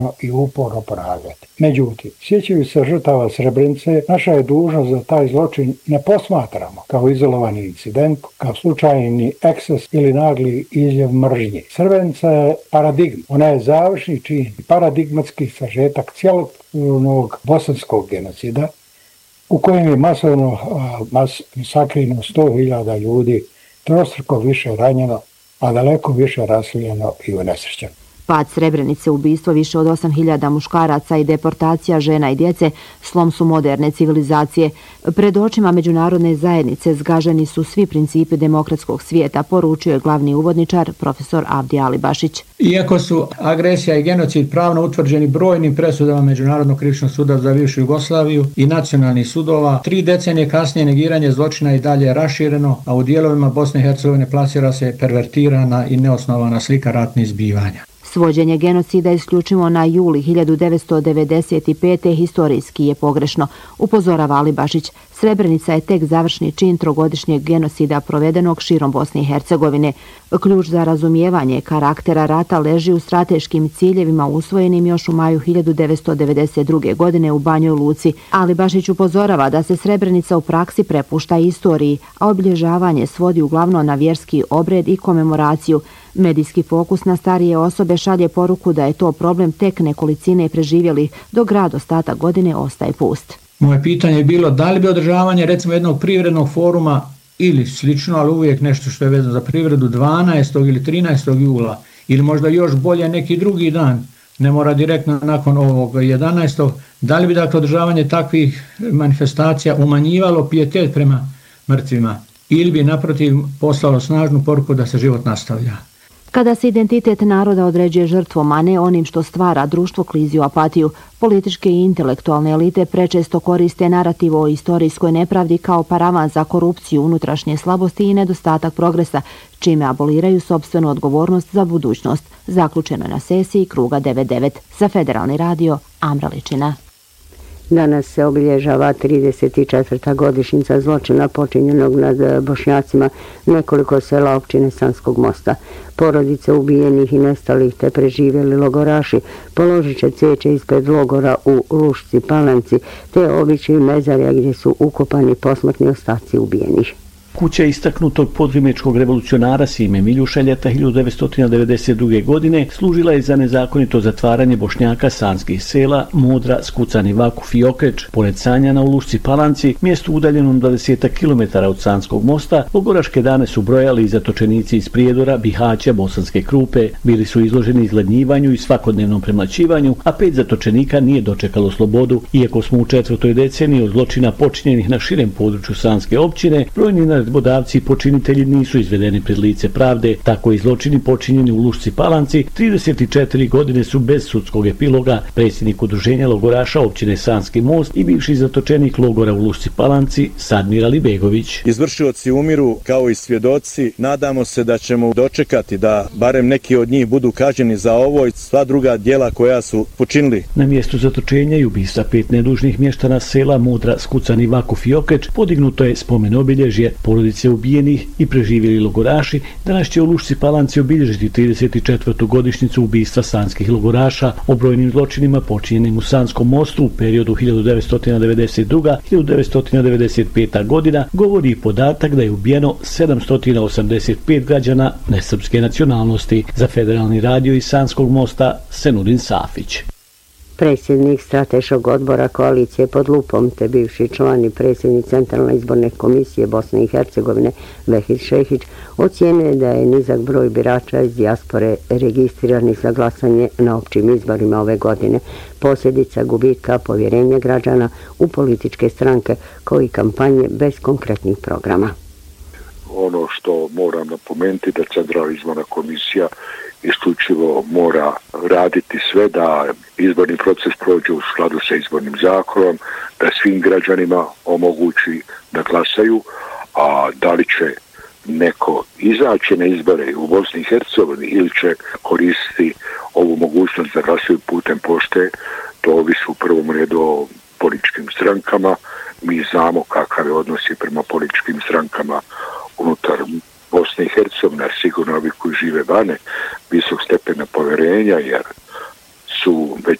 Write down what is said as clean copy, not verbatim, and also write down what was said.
i uporno ponavljati. Međutim, sjećaju se žrtava Srebrenice, naša je dužnost da taj zločin ne posmatramo kao izolovani incident, kao slučajni eksces ili nagli izljev mržnje. Srebrenica je paradigma, ona je završni čin i paradigmatski sažetak cjelokupnog bosanskog genocida u kojem je masovno sakrino 100.000 ljudi, trostruko više ranjeno, a daleko više raslijeno i unesrećeno. Pad Srebrenice, ubistvo više od 8.000 muškaraca i deportacija žena i djece slom su moderne civilizacije. Pred očima međunarodne zajednice zgaženi su svi principi demokratskog svijeta, poručio je glavni uvodničar profesor Avdi Alibašić. Iako su agresija i genocid pravno utvrđeni brojnim presudama Međunarodnog krivičnog suda za bivšu Jugoslaviju i nacionalnih sudova, 3 decenije kasnije negiranje zločina i dalje je rašireno, a u dijelovima Bosne i Hercegovine plasira se pervertirana i neosnovana slika ratnih zbivanja. Svođenje genocida isključivo na juli 1995. historijski je pogrešno, upozorava Alibašić. Srebrenica je tek završni čin trogodišnjeg genocida provedenog širom Bosne i Hercegovine. Ključ za razumijevanje karaktera rata leži u strateškim ciljevima usvojenim još u maju 1992. godine u Banjoj Luci. Alibašić upozorava da se Srebrenica u praksi prepušta istoriji, a obilježavanje svodi uglavnom na vjerski obred i komemoraciju. Medijski fokus na starije osobe šalje poruku da je to problem tek nekolicine preživjelih, dok grad ostatak godine ostaje pust. Moje pitanje je bilo da li bi održavanje recimo jednog privrednog foruma ili slično, ali uvijek nešto što je vezano za privredu 12. ili 13. jula ili možda još bolje neki drugi dan, ne mora direktno nakon ovog 11. Da li bi dakle održavanje takvih manifestacija umanjivalo pijetet prema mrtvima ili bi naprotiv poslalo snažnu poruku da se život nastavlja? Kada se identitet naroda određuje žrtvom, a ne onim što stvara, društvo klizi u apatiju. Političke i intelektualne elite prečesto koriste narativ o istorijskoj nepravdi kao paravan za korupciju, unutrašnje slabosti i nedostatak progresa, čime aboliraju sopstvenu odgovornost za budućnost. Zaključeno je na sesiji Kruga 99. Za Federalni radio, Amra Ličina. Danas se obilježava 34. godišnjica zločina počinjenog nad Bošnjacima nekoliko sela općine Sanskog Mosta. Porodice ubijenih i nestalih te preživjeli logoraši položit će cvijeće ispred logora u Lušci Palanci te običaji mezarja gdje su ukopani posmrtni ostaci ubijenih. Kuća istaknutog podrimečkog revolucionara Sime Miljuša ljeta 1992. godine služila je za nezakonito zatvaranje Bošnjaka sanskih sela Modra, Skucani Vakuf i Okreč. Pored Sanjana u Lušci Palanci, mjestu udaljenom 20 km od Sanskog mosta, logoraške dane su brojali i zatočenici iz Prijedora, Bihaća, Bosanske Krupe. Bili su izloženi izgladnjivanju i svakodnevnom premlaćivanju, a 5 zatočenika nije dočekalo slobodu. Iako smo u 4. deceniji od zločina počinjenih na širem području Sanske općine, brojni naredbodavci i počinitelji nisu izvedeni pred lice pravde. Tako i zločini počinjeni u Lušci Palanci 34 godine su bez sudskog epiloga. Predsjednik udruženja logoraša općine Sanski most i bivši zatočenik logora u Lušci Palanci Sadmir Alibegović. Izvršioci umiru kao i svjedoci. Nadamo se da ćemo dočekati da barem neki od njih budu kažnjeni za ovo i sva druga djela koja su počinili. Na mjestu zatočenja i ubistva 5 nedužnih mještana sela Modra, Skucani Vakuf i Okreč podignuto je spomen obilježje. Porodice ubijenih i preživjeli logoraši danas će u Lušci Palanci obilježiti 34. godišnjicu ubistva sanskih logoraša. O brojnim zločinima počinjenim u Sanskom mostu u periodu 1992-1995. godina govori i podatak da je ubijeno 785 građana nesrpske nacionalnosti. Za Federalni radio iz Sanskog mosta Senudin Safić. Predsjednik strateškog odbora koalicije pod lupom te bivši član i predsjednik Centralne izborne komisije Bosne i Hercegovine Vehid Šehić ocijenio da je nizak broj birača iz dijaspore registriranih za glasanje na općim izborima ove godine posljedica gubitka povjerenja građana u političke stranke kao i kampanje bez konkretnih programa. Ono što moram napomenuti da Centralna izborna komisija isključivo mora raditi sve da izborni proces prođe u skladu sa izbornim zakonom, da svim građanima omogući da glasaju, a da li će neko izaći na izbore u Bosni i Hercegovini ili će koristiti ovu mogućnost da glasaju putem pošte, to ovisi u prvom redu o političkim strankama. Mi znamo kakav je odnos prema političkim strankama unutar Bosne i Hercegovine, sigurno ovi koji žive vane visok stepena povjerenja, jer su već